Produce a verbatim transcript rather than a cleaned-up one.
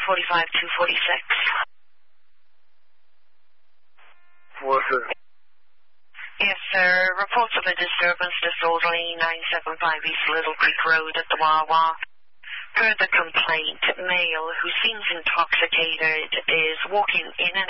forty-five, two forty-six. What is it? Yes, sir. Reports of a disturbance disorderly nine seven five East Little Creek Road at the Wawa. Per the complaint, male who seems intoxicated is walking in and